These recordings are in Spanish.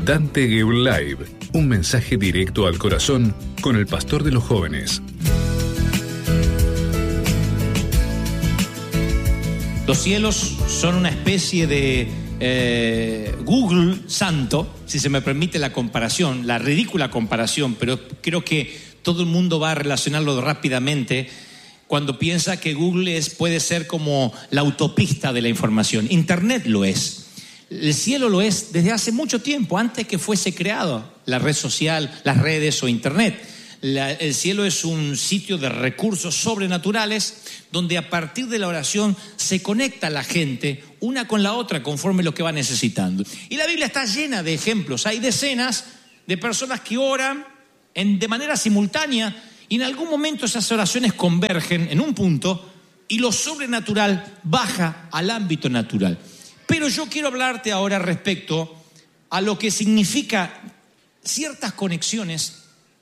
Dante Gebel Live, un mensaje directo al corazón con el pastor de los jóvenes. Los cielos son una especie de Google santo, si se me permite la comparación, la ridícula comparación, pero creo que todo el mundo va a relacionarlo rápidamente cuando piensa que Google puede ser como la autopista de la información. Internet lo es. El cielo lo es desde hace mucho tiempo, antes que fuese creado la red social, las redes o Internet. El cielo es un sitio de recursos sobrenaturales donde a partir de la oración se conecta la gente una con la otra conforme lo que va necesitando. Y la Biblia está llena de ejemplos. Hay decenas de personas que oran de manera simultánea y en algún momento esas oraciones convergen en un punto y lo sobrenatural baja al ámbito natural. Pero yo quiero hablarte ahora respecto a lo que significa ciertas conexiones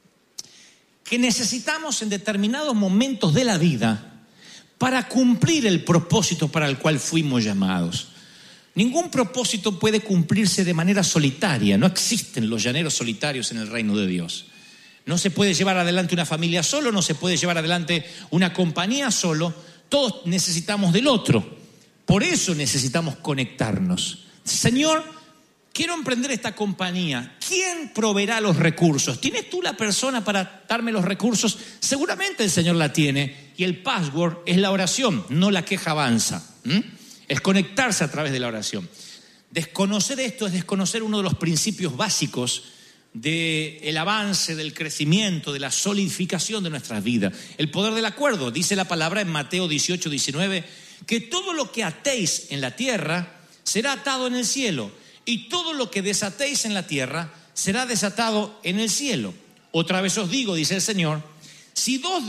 que necesitamos en determinados momentos de la vida para cumplir el propósito para el cual fuimos llamados. Ningún propósito puede cumplirse de manera solitaria. No existen los llaneros solitarios en el reino de Dios. No se puede llevar adelante una familia solo, no se puede llevar adelante una compañía solo. Todos necesitamos del otro. Por eso necesitamos conectarnos. Señor, quiero emprender esta compañía. ¿Quién proveerá los recursos? ¿Tienes tú la persona para darme los recursos? Seguramente el Señor la tiene. Y el password es la oración, no la queja avanza. Es conectarse a través de la oración. Desconocer esto es desconocer uno de los principios básicos del avance, del crecimiento, de la solidificación de nuestras vidas. El poder del acuerdo. Dice la palabra en Mateo 18, 19, que todo lo que atéis en la tierra será atado en el cielo, y todo lo que desatéis en la tierra será desatado en el cielo. Otra vez os digo, dice el Señor, si dos,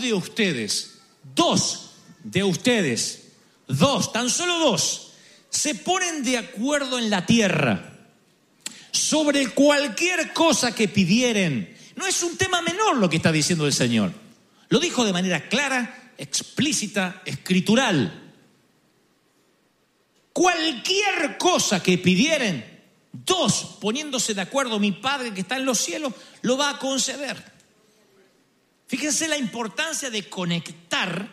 tan solo dos, se ponen de acuerdo en la tierra sobre cualquier cosa que pidieren, no es un tema menor lo que está diciendo el Señor. Lo dijo de manera clara, explícita, escritural. Cualquier cosa que pidieren, dos poniéndose de acuerdo, mi Padre que está en los cielos lo va a conceder. Fíjense la importancia de conectar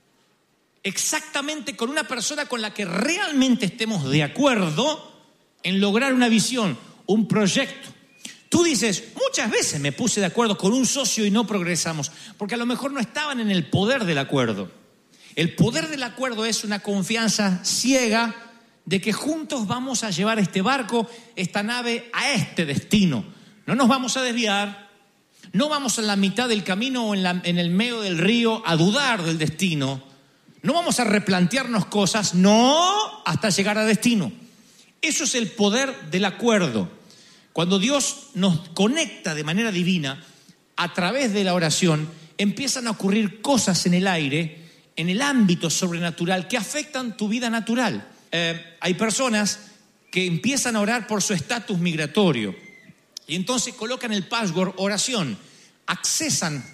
exactamente con una persona con la que realmente estemos de acuerdo en lograr una visión, un proyecto. Tú dices, muchas veces me puse de acuerdo con un socio y no progresamos, porque a lo mejor no estaban en el poder del acuerdo. El poder del acuerdo es una confianza ciega de que juntos vamos a llevar este barco, esta nave, a este destino. No nos vamos a desviar, no vamos en la mitad del camino o en el medio del río a dudar del destino. No vamos a replantearnos cosas, no, hasta llegar a destino. Eso es el poder del acuerdo. Cuando Dios nos conecta de manera divina, a través de la oración, empiezan a ocurrir cosas en el aire, en el ámbito sobrenatural, que afectan tu vida natural. Hay personas que empiezan a orar por su estatus migratorio y entonces colocan el password oración, accesan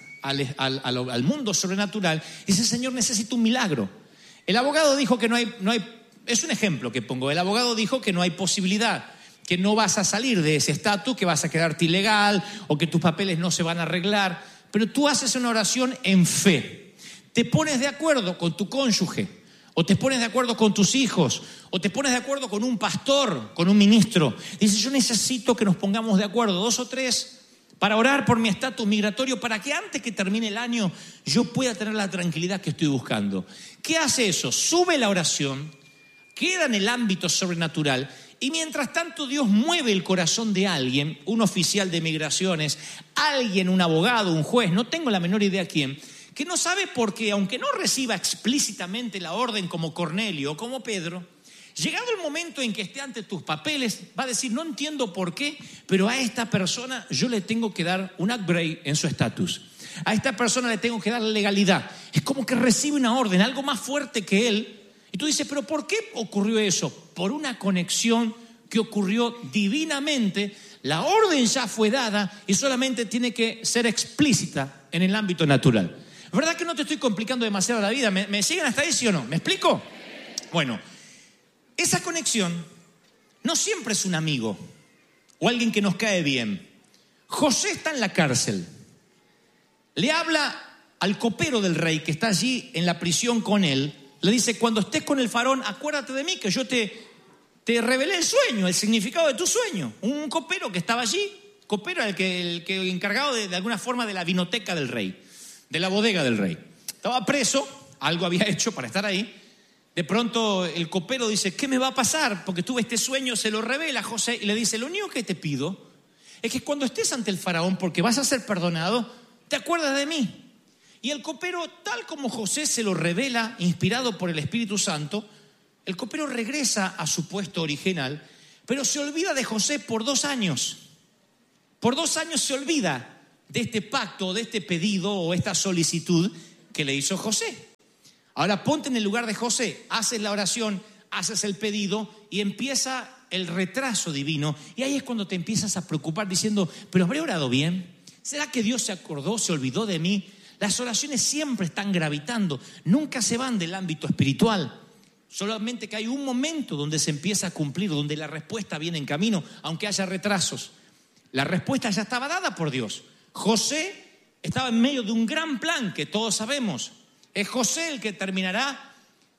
al mundo sobrenatural y dicen, Señor, necesito un milagro. El abogado dijo que no hay, es un ejemplo que pongo, el abogado dijo que no hay posibilidad, que no vas a salir de ese estatus, que vas a quedarte ilegal o que tus papeles no se van a arreglar, pero tú haces una oración en fe, te pones de acuerdo con tu cónyuge, o te pones de acuerdo con tus hijos, o te pones de acuerdo con un pastor, con un ministro. Dices, yo necesito que nos pongamos de acuerdo, 2 o 3, para orar por mi estatus migratorio, para que antes que termine el año yo pueda tener la tranquilidad que estoy buscando. ¿Qué hace eso? Sube la oración, queda en el ámbito sobrenatural, y mientras tanto Dios mueve el corazón de alguien, un oficial de migraciones, alguien, un abogado, un juez, no tengo la menor idea quién, que no sabe por qué, aunque no reciba explícitamente la orden como Cornelio o como Pedro, llegado el momento en que esté ante tus papeles, va a decir, no entiendo por qué, pero a esta persona yo le tengo que dar un upgrade en su estatus. A esta persona le tengo que dar legalidad. Es como que recibe una orden, algo más fuerte que él. Y tú dices, ¿pero por qué ocurrió eso? Por una conexión que ocurrió divinamente. La orden ya fue dada y solamente tiene que ser explícita en el ámbito natural. ¿Verdad que no te estoy complicando demasiado la vida? ¿Me siguen hasta ahí, sí o no? ¿Me explico? Bueno, esa conexión no siempre es un amigo. o alguien que nos cae bien. José está en la cárcel. Le habla al copero del rey que está allí en la prisión con él. Le dice, cuando estés con el faraón, acuérdate de mí, que yo te revelé el sueño, el significado de tu sueño. Un copero que estaba allí, copero el que encargado de alguna forma de la vinoteca del rey, de la bodega del rey. Estaba preso, algo había hecho para estar ahí. De pronto el copero dice, ¿qué me va a pasar? Porque tuve este sueño, se lo revela a José y le dice, lo único que te pido es que cuando estés ante el faraón, porque vas a ser perdonado, te acuerdas de mí. Y el copero, tal como José se lo revela, inspirado por el Espíritu Santo, el copero regresa a su puesto original, pero se olvida de José por 2 años. Por 2 años se olvida de este pacto, de este pedido o esta solicitud que le hizo José. Ahora ponte en el lugar de José, haces la oración, haces el pedido y empieza el retraso divino. Y ahí es cuando te empiezas a preocupar diciendo, ¿pero habré orado bien? ¿Será que Dios se acordó, se olvidó de mí? Las oraciones siempre están gravitando, nunca se van del ámbito espiritual. Solamente que hay un momento donde se empieza a cumplir, donde la respuesta viene en camino, aunque haya retrasos. La respuesta ya estaba dada por Dios. José estaba en medio de un gran plan que todos sabemos. Es José el que terminará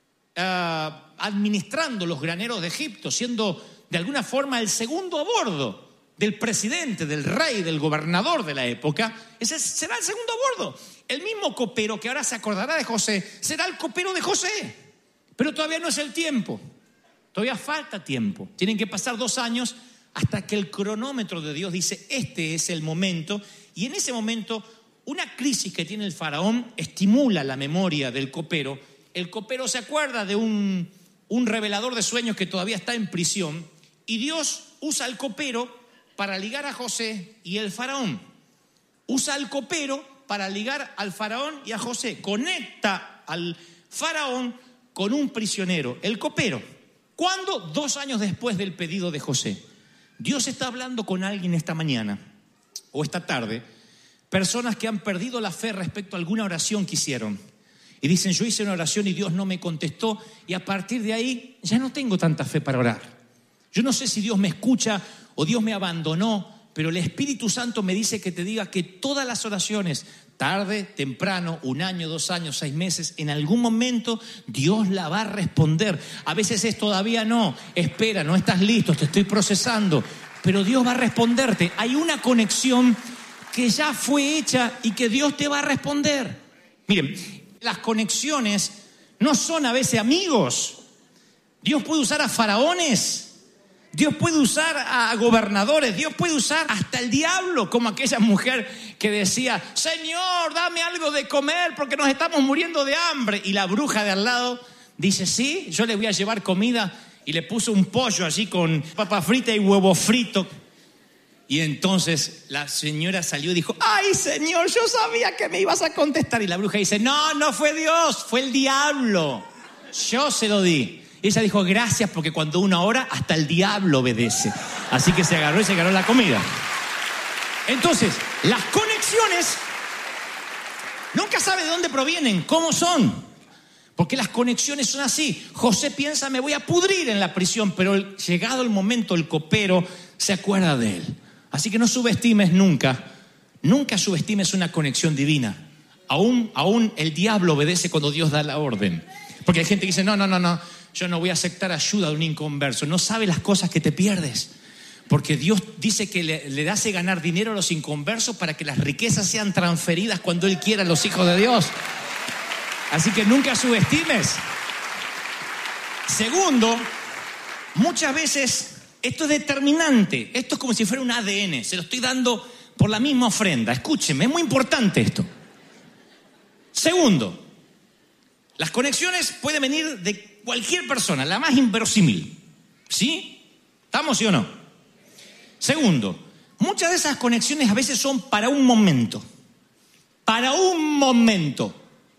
administrando los graneros de Egipto, siendo de alguna forma el segundo a bordo del presidente, del rey, del gobernador de la época. Ese será el segundo a bordo. El mismo copero que ahora se acordará de José será el copero de José. Pero todavía no es el tiempo. Todavía falta tiempo. Tienen que pasar 2 años hasta que el cronómetro de Dios dice, este es el momento. Y en ese momento, una crisis que tiene el faraón estimula la memoria del copero. El copero se acuerda de un revelador de sueños que todavía está en prisión. Y Dios usa al copero para ligar a José y el faraón. Usa al copero para ligar al faraón y a José. Conecta al faraón con un prisionero, el copero. ¿Cuándo? 2 años después del pedido de José. Dios está hablando con alguien esta mañana o esta tarde, personas que han perdido la fe respecto a alguna oración que hicieron y dicen, yo hice una oración y Dios no me contestó y a partir de ahí ya no tengo tanta fe para orar. Yo no sé si Dios me escucha o Dios me abandonó, pero el Espíritu Santo me dice que te diga que todas las oraciones, tarde, temprano, 1 año, 2 años, 6 meses, en algún momento Dios la va a responder. A veces es todavía no, espera, no estás listo, te estoy procesando, pero Dios va a responderte. Hay una conexión que ya fue hecha y que Dios te va a responder. Miren, las conexiones no son a veces amigos. Dios puede usar a faraones. Dios puede usar a gobernadores, Dios puede usar hasta el diablo, como aquella mujer que decía, Señor, dame algo de comer porque nos estamos muriendo de hambre. Y la bruja de al lado dice, sí, yo le voy a llevar comida. Y le puso un pollo allí con papa frita y huevo frito. Y entonces la señora salió y dijo, ay, Señor, yo sabía que me ibas a contestar. Y la bruja dice, no fue Dios, fue el diablo. Yo se lo di. Y ella dijo, gracias, porque cuando uno ora, hasta el diablo obedece. Así que se agarró y se agarró la comida. Entonces, las conexiones, nunca sabe de dónde provienen, cómo son. Porque las conexiones son así. José piensa, me voy a pudrir en la prisión, pero llegado el momento, el copero se acuerda de él. Así que no subestimes nunca subestimes una conexión divina. Aún el diablo obedece cuando Dios da la orden. Porque hay gente que dice, no, yo no voy a aceptar ayuda de un inconverso. No sabe las cosas que te pierdes. Porque Dios dice que le hace ganar dinero a los inconversos para que las riquezas sean transferidas cuando Él quiera a los hijos de Dios. Así que nunca subestimes. Segundo, muchas veces esto es determinante. Esto es como si fuera un ADN. Se lo estoy dando por la misma ofrenda. Escúcheme, es muy importante esto. Segundo, las conexiones pueden venir de cualquier persona, la más inverosímil. ¿Sí? ¿Estamos, sí o no? Segundo, muchas de esas conexiones a veces son para un momento. Para un momento.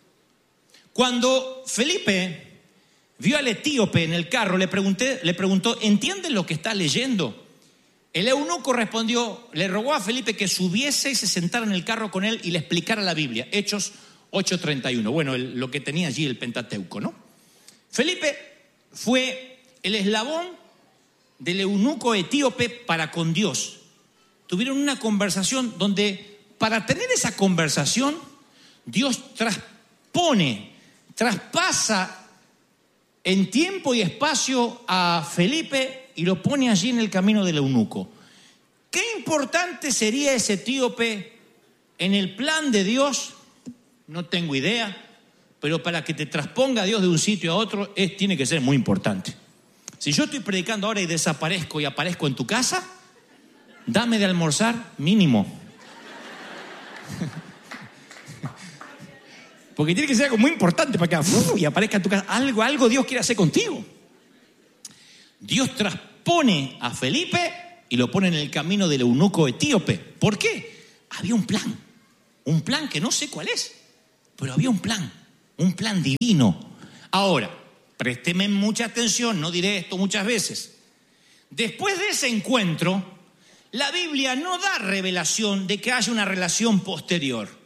Cuando Felipe vio al etíope en el carro, le preguntó, ¿entiendes lo que está leyendo? El eunuco respondió, le rogó a Felipe que subiese y se sentara en el carro con él y le explicara la Biblia. Hechos 8:31. Bueno, lo que tenía allí el Pentateuco, ¿no? Felipe fue el eslabón del eunuco etíope para con Dios. Tuvieron una conversación donde, para tener esa conversación, Dios traspasa en tiempo y espacio a Felipe y lo pone allí en el camino del eunuco. ¿Qué importante sería ese etíope en el plan de Dios? No tengo idea, pero para que te transponga Dios de un sitio a otro, tiene que ser muy importante. Si yo estoy predicando ahora y desaparezco y aparezco en tu casa, dame de almorzar mínimo. Porque tiene que ser algo muy importante para que y aparezca en tu casa. Algo Dios quiere hacer contigo. Dios transpone a Felipe y lo pone en el camino del eunuco etíope. ¿Por qué? Había un plan que no sé cuál es, pero había un plan divino. Ahora, présteme mucha atención, no diré esto muchas veces. Después de ese encuentro, la Biblia no da revelación de que haya una relación posterior.